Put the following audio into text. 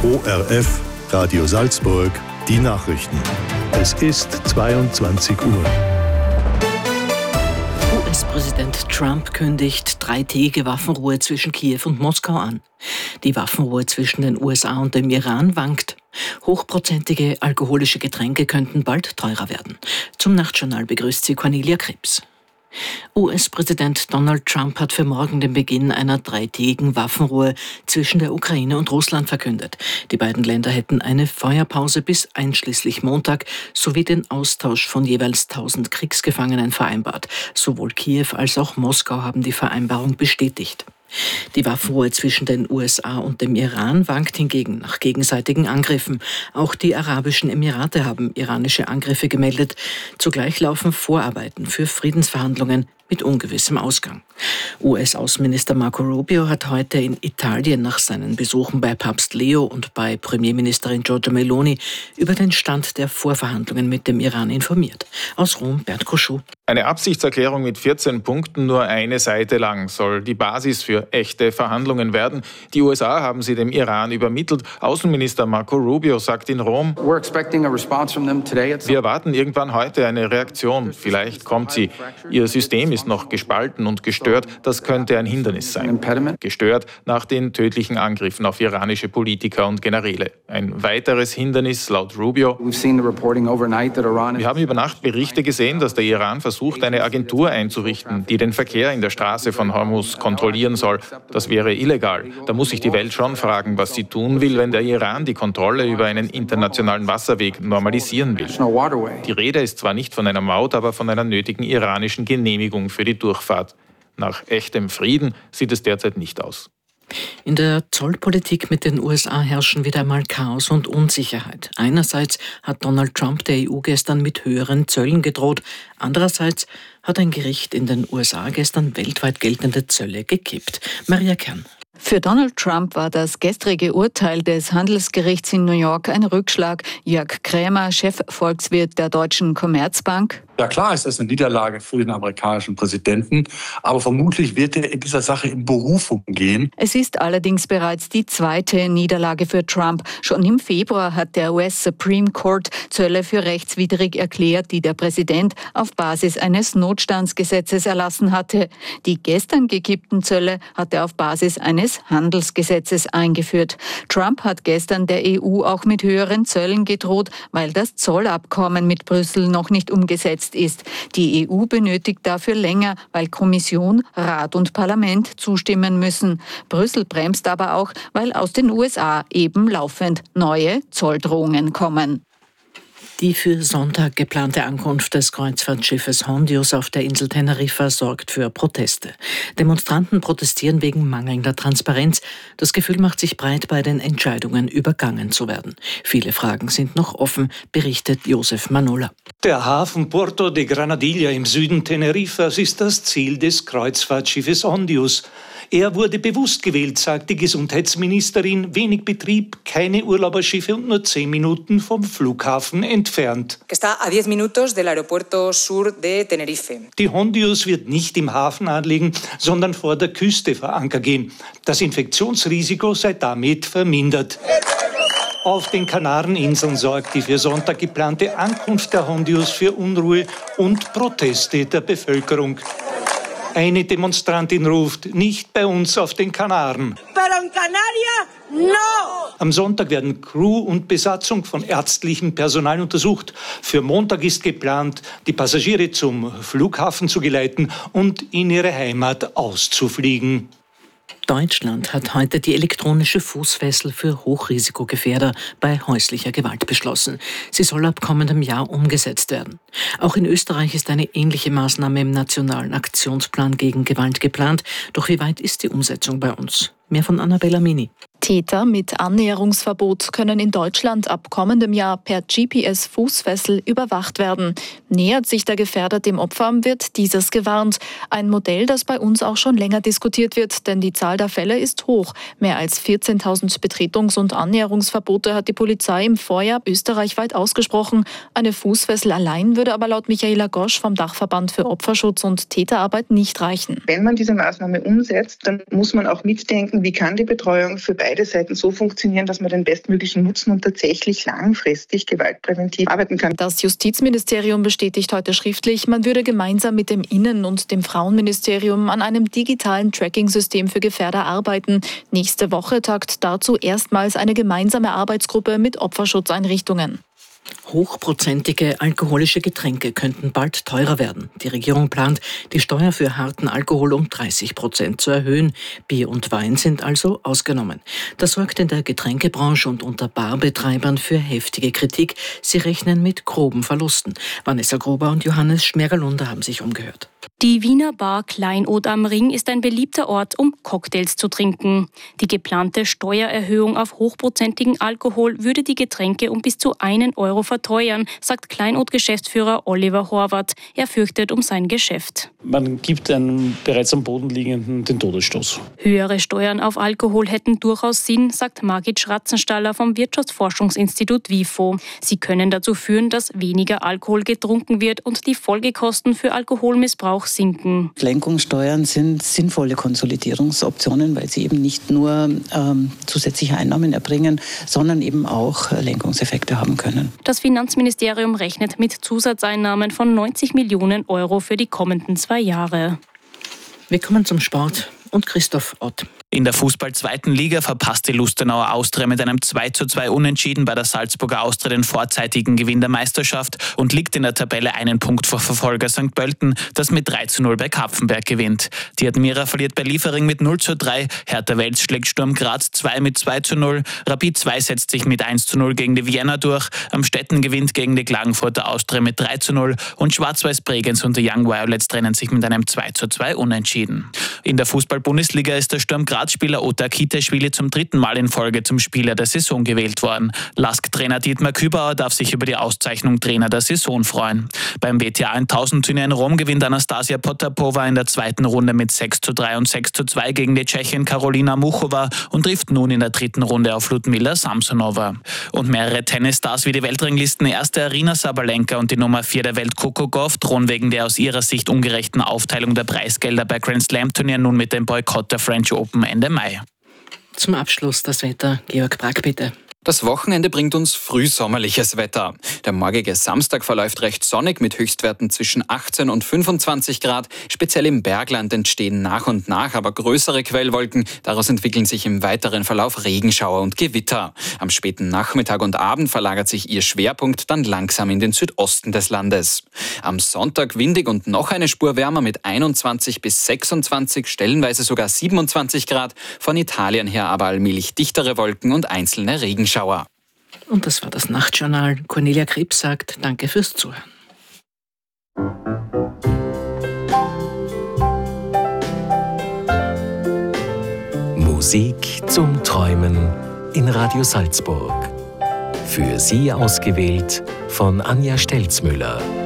ORF, Radio Salzburg, die Nachrichten. Es ist 22 Uhr. US-Präsident Trump kündigt 3-tägige Waffenruhe zwischen Kiew und Moskau an. Die Waffenruhe zwischen den USA und dem Iran wankt. Hochprozentige alkoholische Getränke könnten bald teurer werden. Zum Nachtjournal begrüßt sie Cornelia Krebs. US-Präsident Donald Trump hat für morgen den Beginn einer 3-tägigen Waffenruhe zwischen der Ukraine und Russland verkündet. Die beiden Länder hätten eine Feuerpause bis einschließlich Montag sowie den Austausch von jeweils 1000 Kriegsgefangenen vereinbart. Sowohl Kiew als auch Moskau haben die Vereinbarung bestätigt. Die Waffenruhe zwischen den USA und dem Iran wankt hingegen nach gegenseitigen Angriffen. Auch die Arabischen Emirate haben iranische Angriffe gemeldet. Zugleich laufen Vorarbeiten für Friedensverhandlungen mit ungewissem Ausgang. US-Außenminister Marco Rubio hat heute in Italien nach seinen Besuchen bei Papst Leo und bei Premierministerin Giorgia Meloni über den Stand der Vorverhandlungen mit dem Iran informiert. Aus Rom, Bert Koschou. Eine Absichtserklärung mit 14 Punkten, nur eine Seite lang, soll die Basis für echte Verhandlungen werden. Die USA haben sie dem Iran übermittelt. Außenminister Marco Rubio sagt in Rom, wir erwarten irgendwann heute eine Reaktion. Vielleicht kommt sie. Ihr System ist noch gespalten und gestört. Das könnte ein Hindernis sein. Gestört nach den tödlichen Angriffen auf iranische Politiker und Generäle. Ein weiteres Hindernis laut Rubio. Wir haben über Nacht Berichte gesehen, dass der Iran versucht, eine Agentur einzurichten, die den Verkehr in der Straße von Hormuz kontrollieren soll. Das wäre illegal. Da muss sich die Welt schon fragen, was sie tun will, wenn der Iran die Kontrolle über einen internationalen Wasserweg normalisieren will. Die Rede ist zwar nicht von einer Maut, aber von einer nötigen iranischen Genehmigung für die Durchfahrt. Nach echtem Frieden sieht es derzeit nicht aus. In der Zollpolitik mit den USA herrschen wieder einmal Chaos und Unsicherheit. Einerseits hat Donald Trump der EU gestern mit höheren Zöllen gedroht. Andererseits hat ein Gericht in den USA gestern weltweit geltende Zölle gekippt. Maria Kern. Für Donald Trump war das gestrige Urteil des Handelsgerichts in New York ein Rückschlag. Jörg Krämer, Chefvolkswirt der Deutschen Commerzbank. Ja, klar ist das eine Niederlage für den amerikanischen Präsidenten, aber vermutlich wird er in dieser Sache in Berufung gehen. Es ist allerdings bereits die zweite Niederlage für Trump. Schon im Februar hat der US Supreme Court Zölle für rechtswidrig erklärt, die der Präsident auf Basis eines Notstandsgesetzes erlassen hatte. Die gestern gekippten Zölle hat er auf Basis eines Handelsgesetzes eingeführt. Trump hat gestern der EU auch mit höheren Zöllen gedroht, weil das Zollabkommen mit Brüssel noch nicht umgesetzt ist. Die EU benötigt dafür länger, weil Kommission, Rat und Parlament zustimmen müssen. Brüssel bremst aber auch, weil aus den USA eben laufend neue Zolldrohungen kommen. Die für Sonntag geplante Ankunft des Kreuzfahrtschiffes Hondius auf der Insel Teneriffa sorgt für Proteste. Demonstranten protestieren wegen mangelnder Transparenz. Das Gefühl macht sich breit, bei den Entscheidungen übergangen zu werden. Viele Fragen sind noch offen, berichtet Josef Manola. Der Hafen Puerto de Granadilla im Süden Teneriffas ist das Ziel des Kreuzfahrtschiffes Hondius. Er wurde bewusst gewählt, sagt die Gesundheitsministerin. Wenig Betrieb, keine Urlauberschiffe und nur 10 Minuten vom Flughafen entfernt. Está a 10 minutos del Aeropuerto Sur de Tenerife. Die Hondius wird nicht im Hafen anlegen, sondern vor der Küste vor Anker gehen. Das Infektionsrisiko sei damit vermindert. Auf den Kanareninseln sorgt die für Sonntag geplante Ankunft der Hondius für Unruhe und Proteste der Bevölkerung. Eine Demonstrantin ruft, nicht bei uns auf den Kanaren. Pero en Canarias, no! Am Sonntag werden Crew und Besatzung von ärztlichem Personal untersucht. Für Montag ist geplant, die Passagiere zum Flughafen zu geleiten und in ihre Heimat auszufliegen. Deutschland hat heute die elektronische Fußfessel für Hochrisikogefährder bei häuslicher Gewalt beschlossen. Sie soll ab kommendem Jahr umgesetzt werden. Auch in Österreich ist eine ähnliche Maßnahme im Nationalen Aktionsplan gegen Gewalt geplant. Doch wie weit ist die Umsetzung bei uns? Mehr von Annabella Mini. Täter mit Annäherungsverbot können in Deutschland ab kommendem Jahr per GPS-Fußfessel überwacht werden. Nähert sich der Gefährder dem Opfer, wird dieses gewarnt. Ein Modell, das bei uns auch schon länger diskutiert wird, denn die Zahl der Fälle ist hoch. Mehr als 14.000 Betretungs- und Annäherungsverbote hat die Polizei im Vorjahr österreichweit ausgesprochen. Eine Fußfessel allein würde aber laut Michaela Gosch vom Dachverband für Opferschutz und Täterarbeit nicht reichen. Wenn man diese Maßnahme umsetzt, dann muss man auch mitdenken, wie kann die Betreuung für beide beide Seiten so funktionieren, dass man den bestmöglichen Nutzen und tatsächlich langfristig gewaltpräventiv arbeiten kann. Das Justizministerium bestätigt heute schriftlich, man würde gemeinsam mit dem Innen- und dem Frauenministerium an einem digitalen Tracking-System für Gefährder arbeiten. Nächste Woche tagt dazu erstmals eine gemeinsame Arbeitsgruppe mit Opferschutzeinrichtungen. Hochprozentige alkoholische Getränke könnten bald teurer werden. Die Regierung plant, die Steuer für harten Alkohol um 30% zu erhöhen. Bier und Wein sind also ausgenommen. Das sorgt in der Getränkebranche und unter Barbetreibern für heftige Kritik. Sie rechnen mit groben Verlusten. Vanessa Gruber und Johannes Schmergalunder haben sich umgehört. Die Wiener Bar Kleinod am Ring ist ein beliebter Ort, um Cocktails zu trinken. Die geplante Steuererhöhung auf hochprozentigen Alkohol würde die Getränke um bis zu 1 Euro verteuern, sagt Kleinod-Geschäftsführer Oliver Horvath. Er fürchtet um sein Geschäft. Man gibt einem bereits am Boden liegenden den Todesstoß. Höhere Steuern auf Alkohol hätten durchaus Sinn, sagt Margit Schratzenstaller vom Wirtschaftsforschungsinstitut WIFO. Sie können dazu führen, dass weniger Alkohol getrunken wird und die Folgekosten für Alkoholmissbrauch sinken. Lenkungssteuern sind sinnvolle Konsolidierungsoptionen, weil sie eben nicht nur zusätzliche Einnahmen erbringen, sondern eben auch Lenkungseffekte haben können. Das Finanzministerium rechnet mit Zusatzeinnahmen von 90 Millionen Euro für die kommenden 2 Jahre. Wir kommen zum Sport und Christoph Ott. In der Fußball-2. Liga verpasst die Lustenauer Austria mit einem 2:2 Unentschieden bei der Salzburger Austria den vorzeitigen Gewinn der Meisterschaft und liegt in der Tabelle einen Punkt vor Verfolger St. Pölten, das mit 3:0 bei Kapfenberg gewinnt. Die Admira verliert bei Liefering mit 0:3, Hertha Wels schlägt Sturm Graz 2 mit 2:0, Rapid 2 setzt sich mit 1:0 gegen die Vienna durch, Amstetten gewinnt gegen die Klagenfurter Austria mit 3:0 und Schwarz-Weiß Bregenz und die Young Violets trennen sich mit einem 2:2 Unentschieden. In der Fußball-Bundesliga ist der Sturm Graz-Spieler Ota Kiteschwili zum 3. Mal in Folge zum Spieler der Saison gewählt worden. LASK-Trainer Dietmar Kübauer darf sich über die Auszeichnung Trainer der Saison freuen. Beim WTA 1000-Turnier in Rom gewinnt Anastasia Potapova in der 2. Runde mit 6:3 und 6:2 gegen die Tschechin Karolina Muchova und trifft nun in der 3. Runde auf Ludmila Samsonova. Und mehrere Tennisstars wie die Weltranglisten erste Arina Sabalenka und die Nummer 4 der Welt Coco Gauff drohen wegen der aus ihrer Sicht ungerechten Aufteilung der Preisgelder bei Grand Slam-Turnieren nun mit dem Boykott der French Open Ende Mai. Zum Abschluss das Wetter. Georg Brack, bitte. Das Wochenende bringt uns frühsommerliches Wetter. Der morgige Samstag verläuft recht sonnig mit Höchstwerten zwischen 18 und 25 Grad. Speziell im Bergland entstehen nach und nach aber größere Quellwolken. Daraus entwickeln sich im weiteren Verlauf Regenschauer und Gewitter. Am späten Nachmittag und Abend verlagert sich ihr Schwerpunkt dann langsam in den Südosten des Landes. Am Sonntag windig und noch eine Spur wärmer mit 21 bis 26, stellenweise sogar 27 Grad. Von Italien her aber allmählich dichtere Wolken und einzelne Regenschauer. Und das war das Nachtjournal. Cornelia Krebs sagt Danke fürs Zuhören. Musik zum Träumen in Radio Salzburg. Für Sie ausgewählt von Anja Stelzmüller.